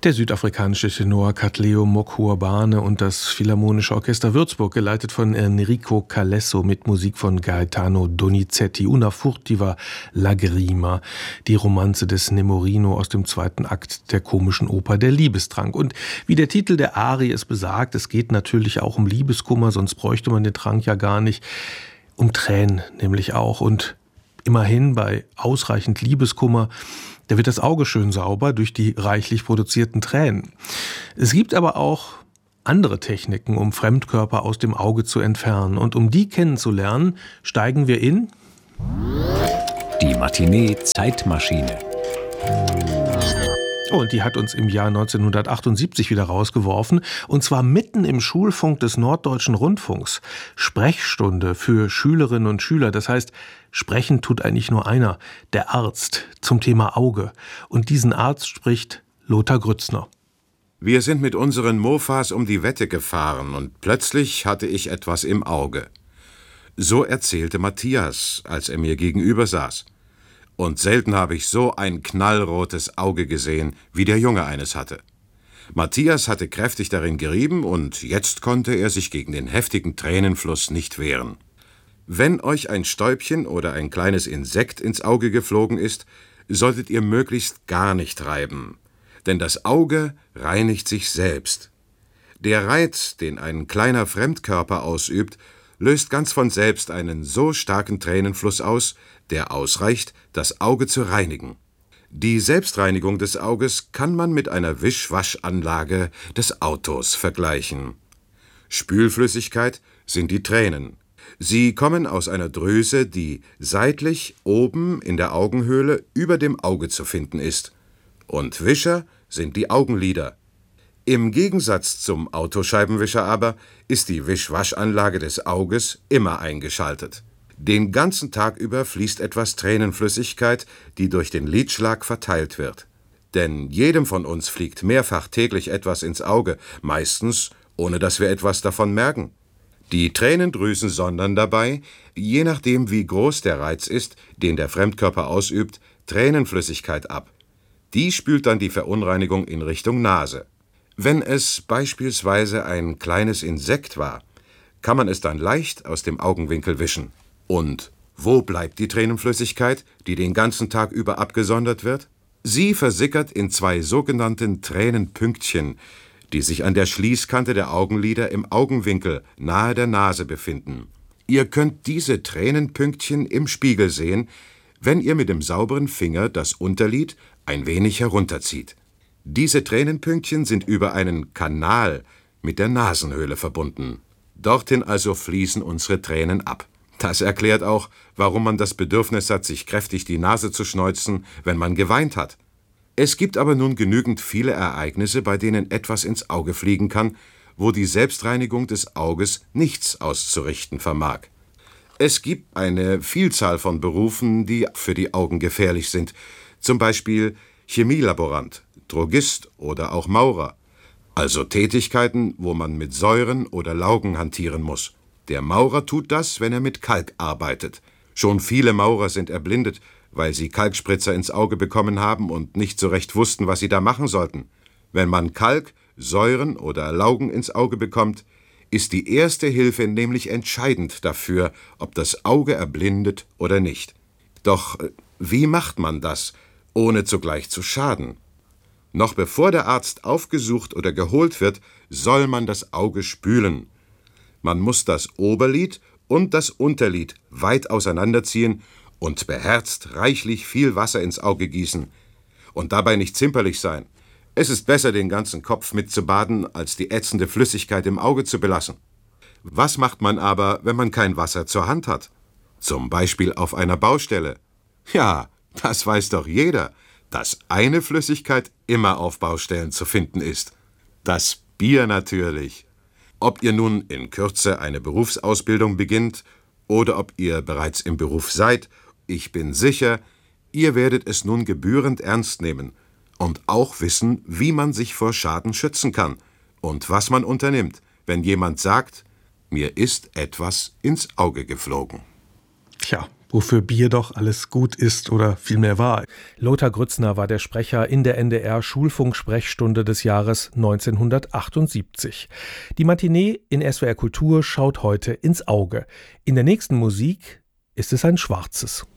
Der südafrikanische Tenor Katlego Mokhurbane und das Philharmonische Orchester Würzburg, geleitet von Enrico Calesso mit Musik von Gaetano Donizetti, Una furtiva lagrima, die Romanze des Nemorino aus dem zweiten Akt der komischen Oper Der Liebestrank. Und wie der Titel der Arie es besagt, es geht natürlich auch um Liebeskummer, sonst bräuchte man den Trank ja gar nicht, um Tränen nämlich auch. Und immerhin bei ausreichend Liebeskummer, da wird das Auge schön sauber durch die reichlich produzierten Tränen. Es gibt aber auch andere Techniken, um Fremdkörper aus dem Auge zu entfernen. Und um die kennenzulernen, steigen wir in Die Matinee-Zeitmaschine. Und die hat uns im Jahr 1978 wieder rausgeworfen, und zwar mitten im Schulfunk des Norddeutschen Rundfunks. Sprechstunde für Schülerinnen und Schüler, das heißt, sprechen tut eigentlich nur einer, der Arzt, zum Thema Auge. Und diesen Arzt spricht Lothar Grützner. Wir sind mit unseren Mofas um die Wette gefahren und plötzlich hatte ich etwas im Auge. So erzählte Matthias, als er mir gegenüber saß. Und selten habe ich so ein knallrotes Auge gesehen, wie der Junge eines hatte. Matthias hatte kräftig darin gerieben und jetzt konnte er sich gegen den heftigen Tränenfluss nicht wehren. Wenn euch ein Stäubchen oder ein kleines Insekt ins Auge geflogen ist, solltet ihr möglichst gar nicht reiben. Denn das Auge reinigt sich selbst. Der Reiz, den ein kleiner Fremdkörper ausübt, löst ganz von selbst einen so starken Tränenfluss aus, der ausreicht, das Auge zu reinigen. Die Selbstreinigung des Auges kann man mit einer Wischwaschanlage des Autos vergleichen. Spülflüssigkeit sind die Tränen. Sie kommen aus einer Drüse, die seitlich oben in der Augenhöhle über dem Auge zu finden ist. Und Wischer sind die Augenlider. Im Gegensatz zum Autoscheibenwischer aber ist die Wischwaschanlage des Auges immer eingeschaltet. Den ganzen Tag über fließt etwas Tränenflüssigkeit, die durch den Lidschlag verteilt wird. Denn jedem von uns fliegt mehrfach täglich etwas ins Auge, meistens ohne dass wir etwas davon merken. Die Tränendrüsen sondern dabei, je nachdem wie groß der Reiz ist, den der Fremdkörper ausübt, Tränenflüssigkeit ab. Die spült dann die Verunreinigung in Richtung Nase. Wenn es beispielsweise ein kleines Insekt war, kann man es dann leicht aus dem Augenwinkel wischen. Und wo bleibt die Tränenflüssigkeit, die den ganzen Tag über abgesondert wird? Sie versickert in zwei sogenannten Tränenpünktchen, die sich an der Schließkante der Augenlider im Augenwinkel nahe der Nase befinden. Ihr könnt diese Tränenpünktchen im Spiegel sehen, wenn ihr mit dem sauberen Finger das Unterlid ein wenig herunterzieht. Diese Tränenpünktchen sind über einen Kanal mit der Nasenhöhle verbunden. Dorthin also fließen unsere Tränen ab. Das erklärt auch, warum man das Bedürfnis hat, sich kräftig die Nase zu schneuzen, wenn man geweint hat. Es gibt aber nun genügend viele Ereignisse, bei denen etwas ins Auge fliegen kann, wo die Selbstreinigung des Auges nichts auszurichten vermag. Es gibt eine Vielzahl von Berufen, die für die Augen gefährlich sind, zum Beispiel Chemielaborant, Drogist oder auch Maurer, also Tätigkeiten, wo man mit Säuren oder Laugen hantieren muss. Der Maurer tut das, wenn er mit Kalk arbeitet. Schon viele Maurer sind erblindet, weil sie Kalkspritzer ins Auge bekommen haben und nicht so recht wussten, was sie da machen sollten. Wenn man Kalk, Säuren oder Laugen ins Auge bekommt, ist die erste Hilfe nämlich entscheidend dafür, ob das Auge erblindet oder nicht. Doch wie macht man das, ohne zugleich zu schaden? Noch bevor der Arzt aufgesucht oder geholt wird, soll man das Auge spülen. Man muss das Oberlid und das Unterlid weit auseinanderziehen und beherzt reichlich viel Wasser ins Auge gießen. Und dabei nicht zimperlich sein. Es ist besser, den ganzen Kopf mitzubaden, als die ätzende Flüssigkeit im Auge zu belassen. Was macht man aber, wenn man kein Wasser zur Hand hat? Zum Beispiel auf einer Baustelle. Ja, das weiß doch jeder, dass eine Flüssigkeit immer auf Baustellen zu finden ist. Das Bier natürlich. Ob ihr nun in Kürze eine Berufsausbildung beginnt oder ob ihr bereits im Beruf seid, ich bin sicher, ihr werdet es nun gebührend ernst nehmen und auch wissen, wie man sich vor Schaden schützen kann und was man unternimmt, wenn jemand sagt, mir ist etwas ins Auge geflogen. Tja, wofür Bier doch alles gut ist oder vielmehr war. Lothar Grützner war der Sprecher in der NDR-Schulfunk-Sprechstunde des Jahres 1978. Die Matinee in SWR Kultur schaut heute ins Auge. In der nächsten Musik ist es ein schwarzes.